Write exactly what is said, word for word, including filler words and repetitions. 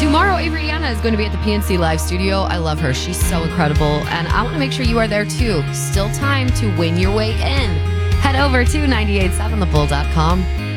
Tomorrow, Avery Anna is going to be at the P N C Live Studio. I love her. She's so incredible. And I want to make sure you are there too. Still time to win your way in. Head over to nine eight seven the bull dot com.